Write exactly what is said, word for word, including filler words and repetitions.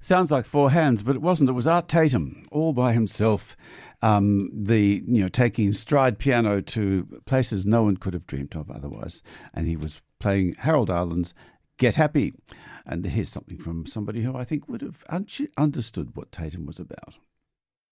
Sounds like Four Hands, but it wasn't. It was Art Tatum, all by himself, um, the you know taking stride piano to places no one could have dreamed of otherwise. And he was playing Harold Arlen's Get Happy. And here's something from somebody who I think would have un- understood what Tatum was about.